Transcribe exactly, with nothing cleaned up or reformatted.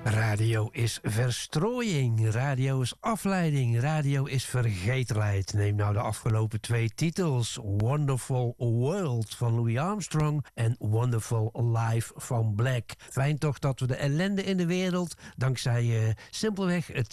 Radio is verstrooiing, radio is afleiding, radio is vergetelheid. Neem nou de afgelopen twee titels. Wonderful World van Louis Armstrong en Wonderful Life van Black. Fijn toch dat we de ellende in de wereld, dankzij uh, simpelweg het